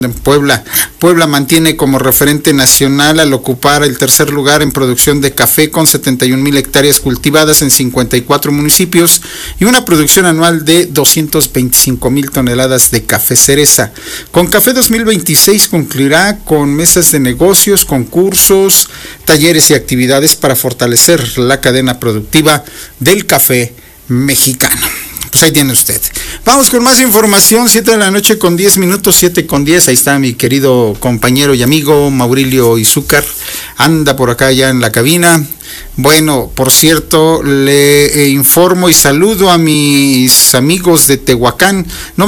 En Puebla mantiene como referente nacional al ocupar el tercer lugar en producción de café con 71,000 hectáreas cultivadas en 54 municipios y una producción anual de 225,000 toneladas de café cereza. Con Café 2026 concluirá con mesas de negocios, concursos, talleres y actividades para fortalecer la cadena productiva del café mexicano. Pues ahí tiene usted. Vamos con más información, 7 de la noche con 10 minutos, 7 con 10. Ahí está mi querido compañero y amigo Maurilio Izúcar. Anda por acá ya en la cabina. Bueno, por cierto, le informo y saludo a mis amigos de Tehuacán,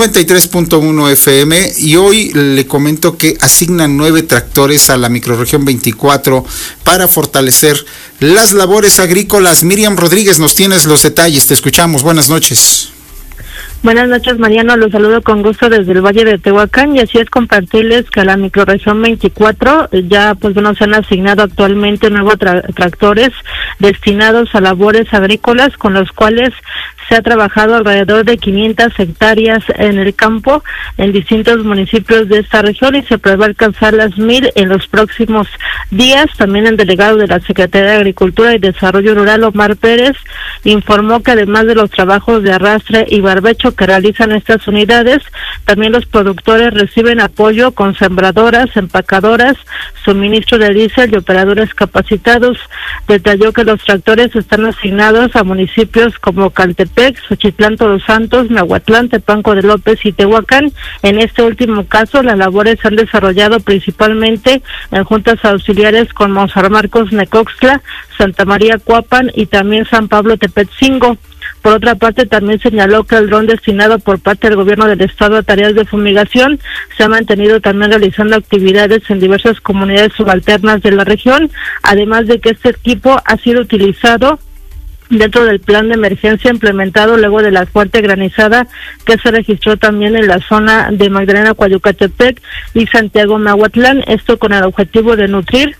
93.1 FM, y hoy le comento que asignan 9 tractores a la microrregión 24 para fortalecer las labores agrícolas. Miriam Rodríguez, nos tienes los detalles, te escuchamos, buenas noches. Buenas noches, Mariano, los saludo con gusto desde el Valle de Tehuacán, y así es compartirles que a la microrregión 24 ya se han asignado actualmente nuevos tractores destinados a labores agrícolas, con los cuales se ha trabajado alrededor de 500 hectáreas en el campo en distintos municipios de esta región, y se prevé alcanzar las 1,000 en los próximos días. También el delegado de la Secretaría de Agricultura y Desarrollo Rural, Omar Pérez, informó que además de los trabajos de arrastre y barbecho que realizan estas unidades, también los productores reciben apoyo con sembradoras, empacadoras, suministro de diésel y operadores capacitados. Detalló que los tractores están asignados a municipios como Caltepec, Xochitlán, Todos Santos, Nahuatlán, Tepanco de López y Tehuacán. En este último caso, las labores se han desarrollado principalmente en juntas auxiliares como San Marcos, Necoxtla, Santa María, Cuapan y también San Pablo, Tepetzingo. Por otra parte, también señaló que el dron destinado por parte del gobierno del estado a tareas de fumigación se ha mantenido también realizando actividades en diversas comunidades subalternas de la región, además de que este equipo ha sido utilizado dentro del plan de emergencia implementado luego de la fuerte granizada que se registró también en la zona de Magdalena, Coayucatepec y Santiago, Nahuatlán, esto con el objetivo de nutrir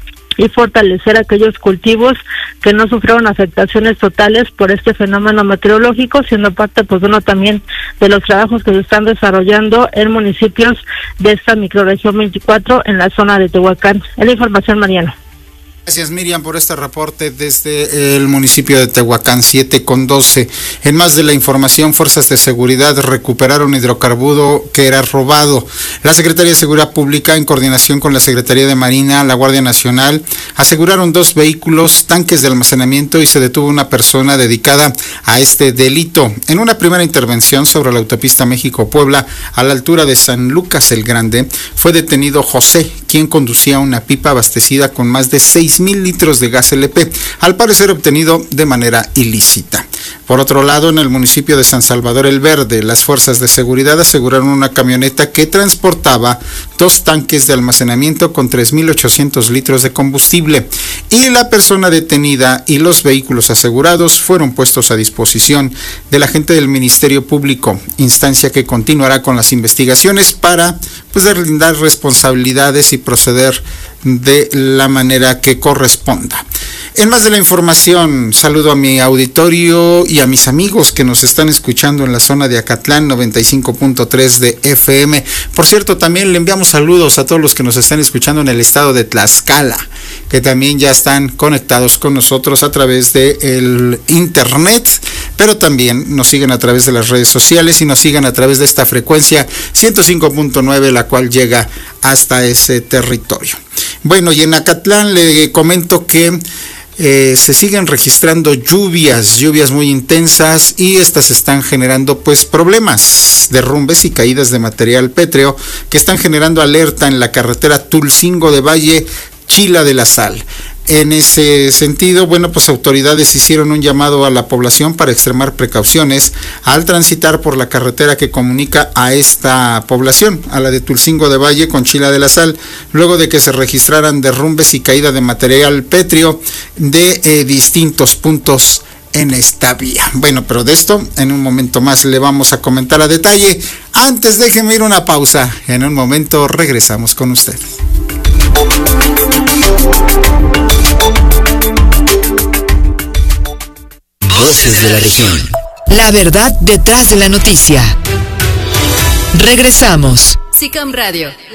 y fortalecer aquellos cultivos que no sufrieron afectaciones totales por este fenómeno meteorológico, siendo parte también de los trabajos que se están desarrollando en municipios de esta microrregión 24 en la zona de Tehuacán. Es la información, Mariano. Gracias, Miriam, por este reporte desde el municipio de Tehuacán, 7:12. En más de la información, fuerzas de seguridad recuperaron hidrocarburo que era robado. La Secretaría de Seguridad Pública, en coordinación con la Secretaría de Marina, la Guardia Nacional, aseguraron 2 vehículos, tanques de almacenamiento, y se detuvo una persona dedicada a este delito. En una primera intervención sobre la autopista México-Puebla, a la altura de San Lucas el Grande, fue detenido José, quien conducía una pipa abastecida con más de 6,000 litros de gas LP, al parecer obtenido de manera ilícita. Por otro lado, en el municipio de San Salvador el Verde, las fuerzas de seguridad aseguraron una camioneta que transportaba 2 tanques de almacenamiento con 3,800 litros de combustible, y la persona detenida y los vehículos asegurados fueron puestos a disposición del agente del Ministerio Público, instancia que continuará con las investigaciones para deslindar responsabilidades y proceder de la manera que corresponda. En más de la información, saludo a mi auditorio y a mis amigos que nos están escuchando en la zona de Acatlán, 95.3 de FM. Por cierto, también le enviamos saludos a todos los que nos están escuchando en el estado de Tlaxcala, que también ya están conectados con nosotros a través del internet, pero también nos siguen a través de las redes sociales y nos siguen a través de esta frecuencia 105.9, la cual llega hasta ese territorio. Bueno, y en Acatlán le comento que se siguen registrando lluvias muy intensas, y estas están generando problemas, derrumbes y caídas de material pétreo que están generando alerta en la carretera Tulcingo de Valle, Chila de la Sal. En ese sentido, autoridades hicieron un llamado a la población para extremar precauciones al transitar por la carretera que comunica a esta población, a la de Tulcingo de Valle con Chila de la Sal, luego de que se registraran derrumbes y caída de material pétreo de distintos puntos en esta vía. Bueno, pero de esto en un momento más le vamos a comentar a detalle. Antes, déjeme ir a una pausa. En un momento regresamos con usted. Voces de la región. La verdad detrás de la noticia. Regresamos. SICAM Radio.